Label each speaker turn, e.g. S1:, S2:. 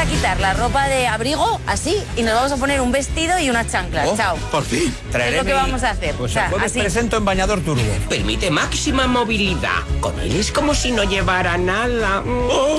S1: a quitar la ropa de abrigo, así, y nos vamos a poner un vestido y unas chanclas. Chao.
S2: Por fin.
S1: Es lo que vamos a hacer.
S3: Pues
S1: O sea,
S3: el jueves
S1: así.
S3: presento en bañador turbo.
S4: Permite máxima movilidad. Con él es como si no llevara nada.